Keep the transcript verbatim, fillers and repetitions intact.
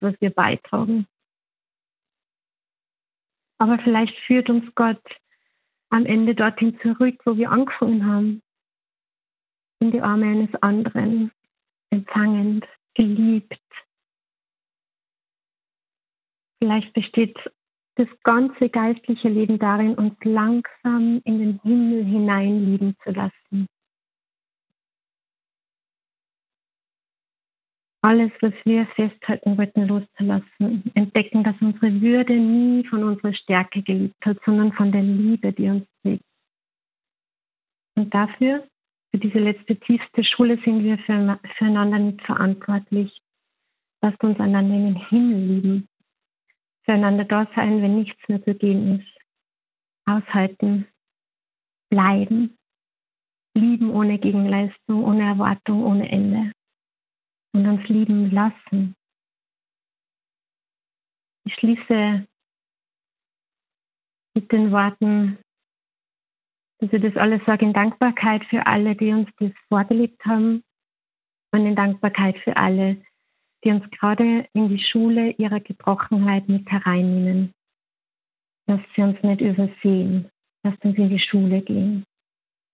was wir beitragen. Aber vielleicht führt uns Gott am Ende dorthin zurück, wo wir angefangen haben. In die Arme eines anderen, empfangend, geliebt. Vielleicht besteht das ganze geistliche Leben darin, uns langsam in den Himmel hineinlieben zu lassen. Alles, was wir festhalten wollten, loszulassen. Entdecken, dass unsere Würde nie von unserer Stärke gelebt hat, sondern von der Liebe, die uns trägt. Und dafür, für diese letzte tiefste Schule, sind wir für, füreinander nicht verantwortlich. Lasst uns einander in den Himmel lieben. Füreinander da sein, wenn nichts mehr zu gehen ist. Aushalten. Bleiben. Lieben ohne Gegenleistung, ohne Erwartung, ohne Ende. Und uns lieben lassen. Ich schließe mit den Worten, dass ich das alles sage, in Dankbarkeit für alle, die uns das vorgelebt haben und in Dankbarkeit für alle, die uns gerade in die Schule ihrer Gebrochenheit mit hereinnehmen. Dass sie uns nicht übersehen, lasst uns in die Schule gehen.